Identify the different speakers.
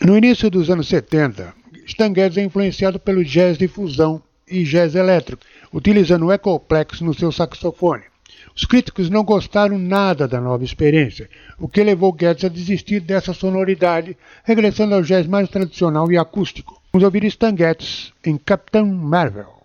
Speaker 1: No início dos anos 70, Stan Getz é influenciado pelo jazz de fusão e jazz elétrico, utilizando o Echoplex no seu saxofone. Os críticos não gostaram nada da nova experiência, o que levou Getz a desistir dessa sonoridade, regressando ao jazz mais tradicional e acústico. Vamos ouvir Stan Getz em Captain Marvel.